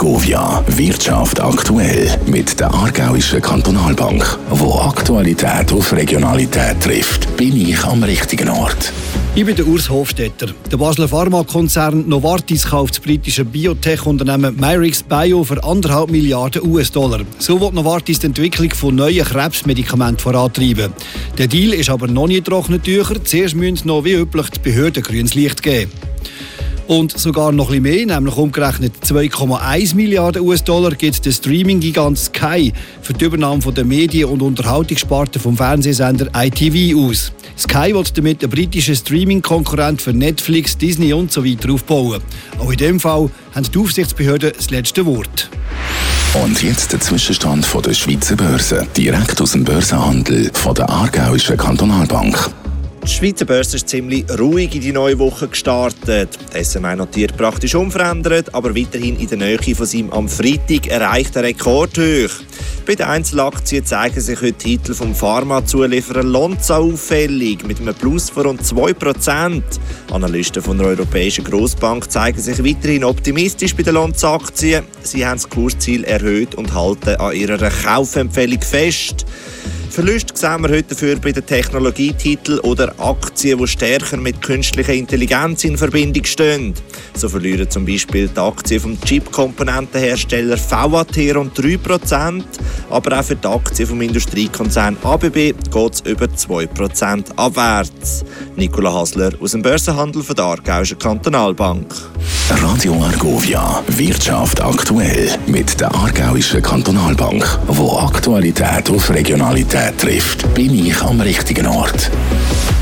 Argovia, Wirtschaft aktuell mit der Aargauischen Kantonalbank. Wo Aktualität auf Regionalität trifft, bin ich am richtigen Ort. Ich bin der Urs Hofstetter. Der Basler Pharmakonzern Novartis kauft das britische Biotech-Unternehmen Myrix Bio für 1,5 Milliarden US-Dollar. So will Novartis die Entwicklung von neuen Krebsmedikamenten vorantreiben. Der Deal ist aber noch nicht trockene Tücher. Zuerst müssen noch wie üblich die Behörden grünes Licht geben. Und sogar noch ein bisschen mehr, nämlich umgerechnet 2,1 Milliarden US-Dollar gibt der Streaming-Gigant Sky für die Übernahme von der Medien- und Unterhaltungssparte vom Fernsehsender ITV aus. Sky will damit einen britischen Streaming-Konkurrent für Netflix, Disney und so weiter aufbauen. Auch in diesem Fall haben die Aufsichtsbehörden das letzte Wort. Und jetzt der Zwischenstand von der Schweizer Börse, direkt aus dem Börsenhandel von der Aargauischen Kantonalbank. Die Schweizer Börse ist ziemlich ruhig in die neue Woche gestartet. Der SMI notiert praktisch unverändert, aber weiterhin in der Nähe von seinem am Freitag erreichten Rekordhoch. Bei den Einzelaktien zeigen sich heute Titel vom Pharmazulieferer Lonza auffällig, mit einem Plus von rund 2%. Analysten von der Europäischen Grossbank zeigen sich weiterhin optimistisch bei den Lonza-Aktien. Sie haben das Kursziel erhöht und halten an ihrer Kaufempfehlung fest. Verluste sehen wir heute dafür bei den Technologietiteln oder Aktien, die stärker mit künstlicher Intelligenz in Verbindung stehen. So verlieren zum Beispiel die Aktien vom Chip-Komponentenhersteller VAT rund 3%, aber auch für die Aktien vom Industriekonzern ABB geht es über 2% abwärts. Nicola Hasler aus dem Börsenhandel von der Aargauischen Kantonalbank. Radio Argovia, Wirtschaft aktuell mit der Aargauischen Kantonalbank. Wo Aktualität auf Regionalität trifft, bin ich am richtigen Ort.